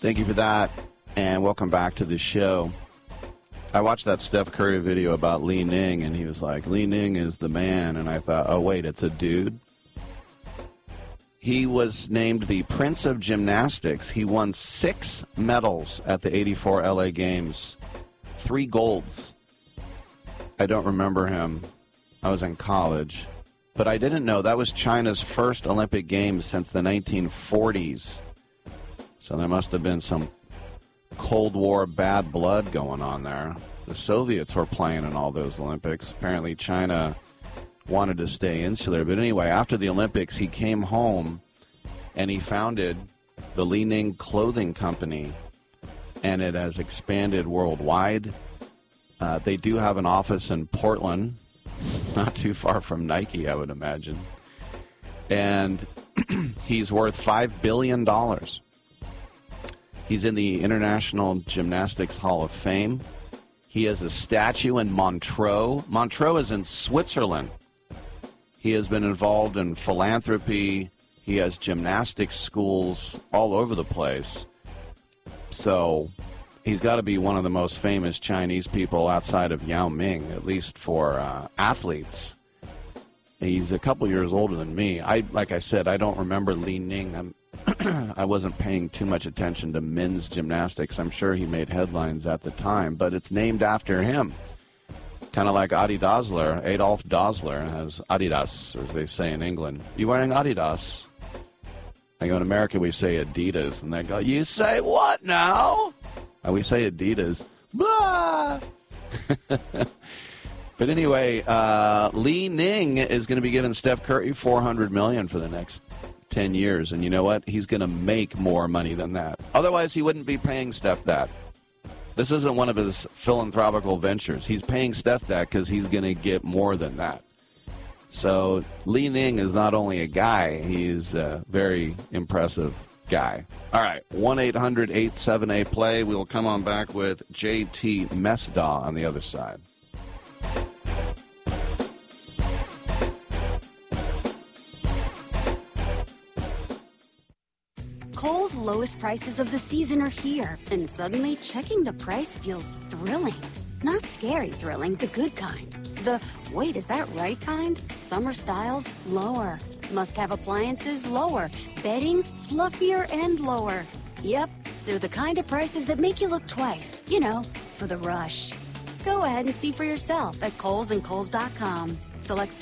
Thank you for that, and welcome back to the show. I watched that Steph Curry video about Li Ning, and he was like, Li Ning is the man, and I thought, oh, wait, it's a dude? He was named the Prince of Gymnastics. He won 6 medals at the 84 LA Games, 3 golds. I don't remember him. I was in college. But I didn't know that was China's first Olympic Games since the 1940s. So there must have been some Cold War bad blood going on there. The Soviets were playing in all those Olympics. Apparently China wanted to stay insular. But anyway, after the Olympics, he came home and he founded the Li Ning Clothing Company, and it has expanded worldwide. They do have an office in Portland, not too far from Nike, I would imagine. And he's worth $5 billion. He's in the International Gymnastics Hall of Fame. He has a statue in Montreux. Montreux is in Switzerland. He has been involved in philanthropy. He has gymnastics schools all over the place. So he's got to be one of the most famous Chinese people outside of Yao Ming, at least for athletes. He's a couple years older than me. Like I said, I don't remember Li Ning. I wasn't paying too much attention to men's gymnastics. I'm sure he made headlines at the time, but it's named after him. Kind of like Adi Dassler. Adolf Dassler has Adidas, as they say in England. You wearing Adidas? I go in America, we say Adidas, and they go, you say what now? And we say Adidas. Blah! But anyway, Li Ning is going to be giving Steph Curry $400 million for the next 10 years. And you know what? He's going to make more money than that. Otherwise, he wouldn't be paying Steph that. This isn't one of his philanthropical ventures. He's paying Steph that because he's going to get more than that. So Li Ning is not only a guy, he's a very impressive guy. All right, 1-800-878-PLAY. We will come on back with JT Mesdaw on the other side. Kohl's lowest prices of the season are here, and suddenly checking the price feels thrilling. Not scary thrilling, the good kind. The, wait, is that right kind? Summer styles, lower. Must-have appliances, lower. Bedding, fluffier and lower. Yep, they're the kind of prices that make you look twice. You know, for the rush. Go ahead and see for yourself at Kohl's and Kohl's.com. Select